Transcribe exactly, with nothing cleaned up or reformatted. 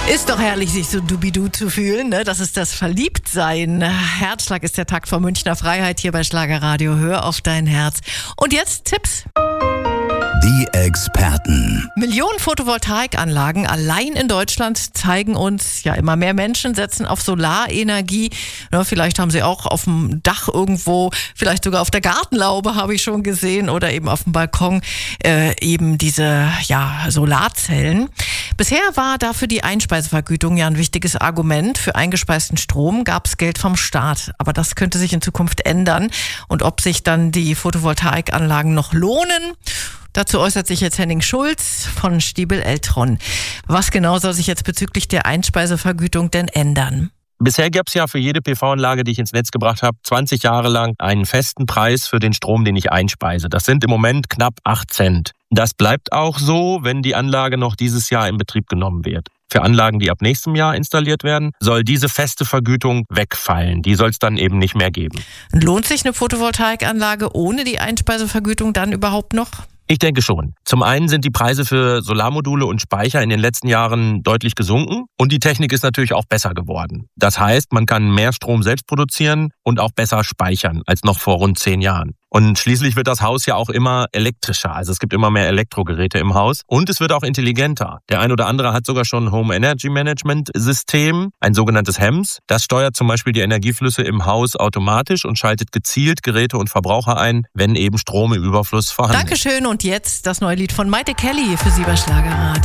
Ist doch herrlich, sich so dubidu zu fühlen, ne? Das ist das Verliebtsein. Herzschlag ist der Takt von Münchner Freiheit hier bei Schlagerradio. Hör auf dein Herz. Und jetzt Tipps. Die Experten. Millionen Photovoltaikanlagen allein in Deutschland zeigen uns, ja, immer mehr Menschen setzen auf Solarenergie. Ja, vielleicht haben sie auch auf dem Dach irgendwo, vielleicht sogar auf der Gartenlaube, habe ich schon gesehen, oder eben auf dem Balkon äh, eben diese ja, Solarzellen. Bisher war dafür die Einspeisevergütung ja ein wichtiges Argument. Für eingespeisten Strom gab es Geld vom Staat. Aber das könnte sich in Zukunft ändern. Und ob sich dann die Photovoltaikanlagen noch lohnen, dazu äußert sich jetzt Henning Schulz von Stiebel Eltron. Was genau soll sich jetzt bezüglich der Einspeisevergütung denn ändern? Bisher gab es ja für jede P V-Anlage, die ich ins Netz gebracht habe, zwanzig Jahre lang einen festen Preis für den Strom, den ich einspeise. Das sind im Moment knapp acht Cent. Das bleibt auch so, wenn die Anlage noch dieses Jahr in Betrieb genommen wird. Für Anlagen, die ab nächstem Jahr installiert werden, soll diese feste Vergütung wegfallen. Die soll es dann eben nicht mehr geben. Lohnt sich eine Photovoltaikanlage ohne die Einspeisevergütung dann überhaupt noch? Ich denke schon. Zum einen sind die Preise für Solarmodule und Speicher in den letzten Jahren deutlich gesunken und die Technik ist natürlich auch besser geworden. Das heißt, man kann mehr Strom selbst produzieren und auch besser speichern als noch vor rund zehn Jahren. Und schließlich wird das Haus ja auch immer elektrischer. Also es gibt immer mehr Elektrogeräte im Haus und es wird auch intelligenter. Der ein oder andere hat sogar schon ein Home Energy Management System, ein sogenanntes H E M S. Das steuert zum Beispiel die Energieflüsse im Haus automatisch und schaltet gezielt Geräte und Verbraucher ein, wenn eben Strom im Überfluss vorhanden ist. Dankeschön und jetzt das neue Lied von Maite Kelly für Sie bei Schlagerradio.